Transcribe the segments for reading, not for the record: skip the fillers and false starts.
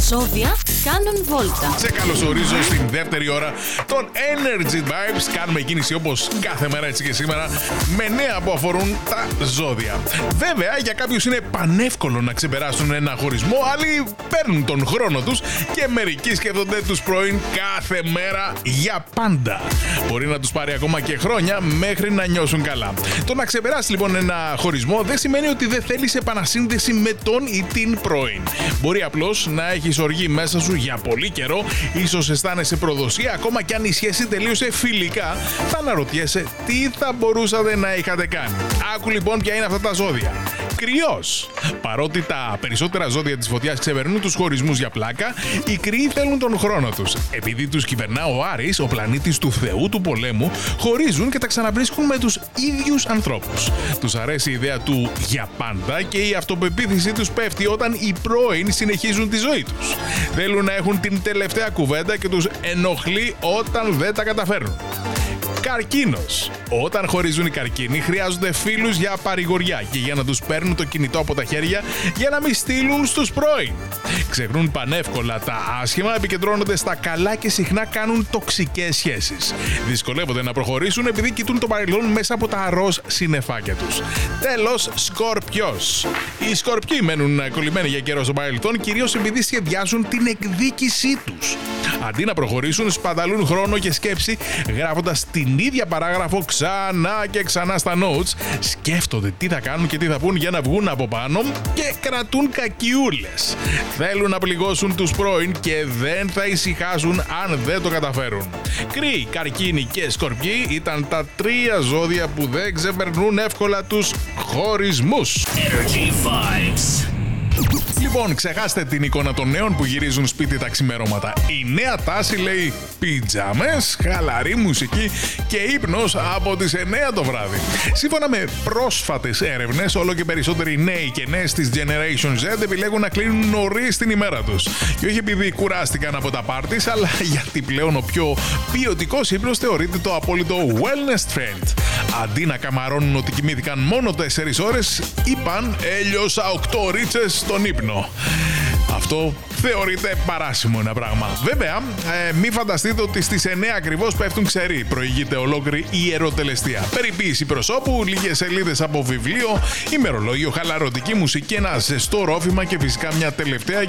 ζώδια κάνουν βόλτα. Σε καλωσορίζω στην δεύτερη ώρα των Energy Vibes. Κάνουμε κίνηση όπως κάθε μέρα, έτσι και σήμερα, με νέα που αφορούν τα ζώδια. Βέβαια, για κάποιους είναι πανεύκολο να ξεπεράσουν ένα χωρισμό, άλλοι παίρνουν τον χρόνο τους και μερικοί σκέφτονται τους πρώην κάθε μέρα για πάντα. Μπορεί να τους πάρει ακόμα και χρόνια μέχρι να νιώσουν καλά. Το να ξεπεράσει λοιπόν ένα χωρισμό δεν σημαίνει ότι δεν θέλεις επανασύνδεση με τον ή την πρώην. Μπορεί απλώς να έχεις οργή μέσα σου για πολύ καιρό, ίσως αισθάνεσαι προδοσία, ακόμα κι αν η σχέση τελείωσε φιλικά, θα αναρωτιέσαι τι θα μπορούσατε να είχατε κάνει. Άκου λοιπόν ποια είναι αυτά τα ζώδια. Κρυός. Παρότι τα περισσότερα ζώδια της φωτιάς ξεπερνούν τους χωρισμούς για πλάκα, οι κρυοί θέλουν τον χρόνο τους. Επειδή τους κυβερνά ο Άρης, ο πλανήτης του θεού του πολέμου, χωρίζουν και τα ξαναβρίσκουν με τους ίδιους ανθρώπους. Τους αρέσει η ιδέα του για πάντα και η αυτοπεποίθησή τους πέφτει όταν οι πρώην συνεχίζουν τη ζωή τους. Θέλουν να έχουν την τελευταία κουβέντα και τους ενοχλεί όταν δεν τα καταφέρνουν. Καρκίνος. Όταν χωρίζουν οι καρκίνοι, χρειάζονται φίλους για παρηγοριά και για να τους παίρνουν το κινητό από τα χέρια για να μην στείλουν στους πρώην. Ξεχνούν πανεύκολα τα άσχημα, επικεντρώνονται στα καλά και συχνά κάνουν τοξικές σχέσεις. Δυσκολεύονται να προχωρήσουν επειδή κοιτούν το παρελθόν μέσα από τα ροζ συννεφάκια τους. Τέλος, Σκορπιός. Οι Σκορπιοί μένουν κολλημένοι για καιρό στο παρελθόν, κυρίως επειδή σχεδιάζουν την εκδίκησή τους. Αντί να προχωρήσουν, σπαταλούν χρόνο και σκέψη γράφοντας την ίδια παράγραφο ξανά και ξανά στα notes, σκέφτονται τι θα κάνουν και τι θα πούν για να βγουν από πάνω και κρατούν κακιούλες. Θέλουν να πληγώσουν τους πρώην και δεν θα ησυχάσουν αν δεν το καταφέρουν. Κρύοι, Καρκίνοι και Σκορπιοί ήταν τα τρία ζώδια που δεν ξεπερνούν εύκολα τους χωρισμούς. Energy Vibes. Λοιπόν, ξεχάστε την εικόνα των νέων που γυρίζουν σπίτι τα ξημερώματα. Η νέα τάση λέει πιτζάμες, χαλαρή μουσική και ύπνος από τις 9 το βράδυ. Σύμφωνα με πρόσφατες έρευνες, όλο και περισσότεροι νέοι και νέες της Generation Z επιλέγουν να κλείνουν νωρίς την ημέρα τους. Και όχι επειδή κουράστηκαν από τα πάρτις, αλλά γιατί πλέον ο πιο ποιοτικός ύπνος θεωρείται το απόλυτο wellness trend. Αντί να καμαρώνουν ότι κοιμήθηκαν μόνο 4 ώρες, είπαν έλειωσα 8 ρίτσες στον ύπνο. Αυτό θεωρείται παράσιμο ένα πράγμα. Βέβαια, μην φανταστείτε ότι στις 9 ακριβώς πέφτουν ξεροί. Προηγείται ολόκληρη ιεροτελεστία. Περιποίηση προσώπου, λίγες σελίδες από βιβλίο, ημερολόγιο, χαλαρωτική μουσική, ένα ζεστό ρόφημα και φυσικά μια τελευταία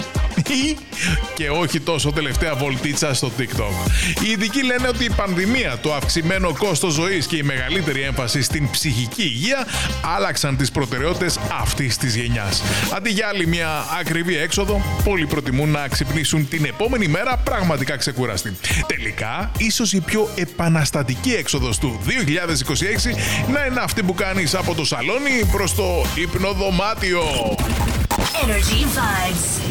και όχι τόσο τελευταία βολτίτσα στο TikTok. Οι ειδικοί λένε ότι η πανδημία, το αυξημένο κόστος ζωής και η μεγαλύτερη έμφαση στην ψυχική υγεία άλλαξαν τις προτεραιότητες αυτής της γενιάς. Αντί για άλλη μια ακριβή έξοδο, πολλοί προτιμούν να ξυπνήσουν την επόμενη μέρα πραγματικά ξεκουραστοί. Τελικά, ίσως η πιο επαναστατική έξοδος του 2026 να είναι αυτή που κάνεις από το σαλόνι προς το υπνοδωμάτιο. Energy Vibes.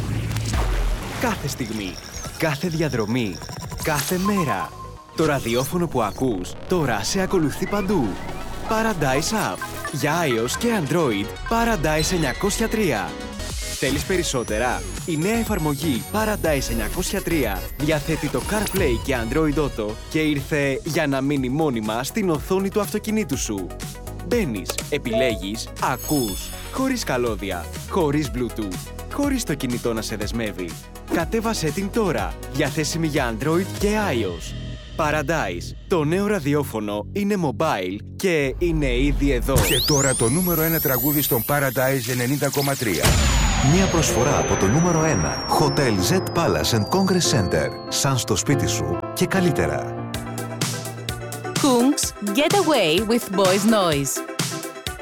Κάθε στιγμή, κάθε διαδρομή, κάθε μέρα. Το ραδιόφωνο που ακούς τώρα σε ακολουθεί παντού. Paradise App. Για iOS και Android, Paradise 903. Θέλεις περισσότερα? Η νέα εφαρμογή Paradise 903 διαθέτει το CarPlay και Android Auto και ήρθε για να μείνει μόνιμα στην οθόνη του αυτοκινήτου σου. Μπαίνεις, επιλέγεις, ακούς, χωρίς καλώδια, χωρίς Bluetooth, χωρίς το κινητό να σε δεσμεύει. Κατέβασέ την τώρα, διαθέσιμη για Android και iOS. Paradise, το νέο ραδιόφωνο είναι mobile και είναι ήδη εδώ. Και τώρα το νούμερο 1 τραγούδι στον Paradise 90,3. Μια προσφορά από το νούμερο 1 Hotel Z Palace and Congress Center. Σαν στο σπίτι σου και καλύτερα. Kungs, get away with boys noise.